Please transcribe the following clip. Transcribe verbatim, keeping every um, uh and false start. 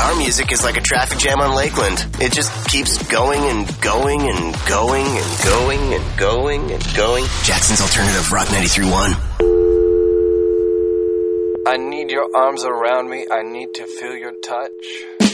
Our music is like a traffic jam on Lakeland. It just keeps going and going and going and going and going and going. Jackson's Alternative Rock ninety-three point one. I need your arms around me. I need to feel your touch.